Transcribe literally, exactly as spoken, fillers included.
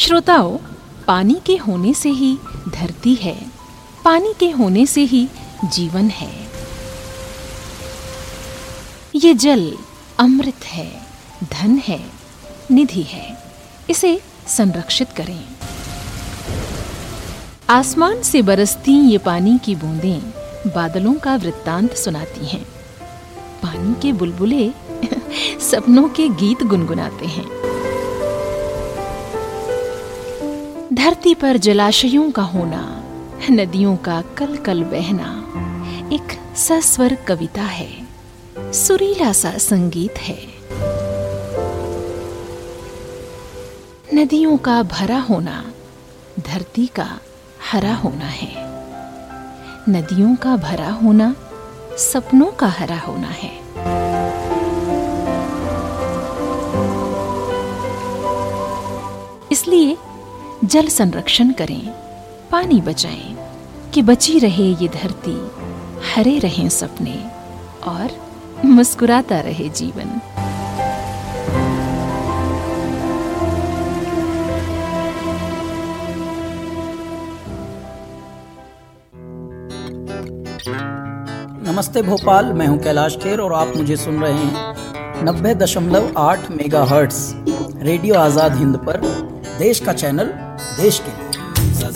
श्रोताओं, पानी के होने से ही धरती है, पानी के होने से ही जीवन है। ये जल अमृत है, धन है, निधि है। इसे संरक्षित करें। आसमान से बरसती ये पानी की बूंदें बादलों का वृत्तांत सुनाती हैं। पानी के बुलबुले सपनों के गीत गुनगुनाते हैं। धरती पर जलाशयों का होना, नदियों का कल कल बहना एक सस्वर कविता है, सुरीला सा संगीत है। नदियों का भरा होना धरती का हरा होना है। नदियों का भरा होना सपनों का हरा होना है। इसलिए जल संरक्षण करें, पानी बचाएं कि बची रहे ये धरती, हरे रहें सपने और मुस्कुराता रहे जीवन। नमस्ते भोपाल, मैं हूं कैलाश खेर और आप मुझे सुन रहे हैं नब्बे दशमलव आठ mega hertz radio Azad Hind पर। देश का चैनल, देश के लिए।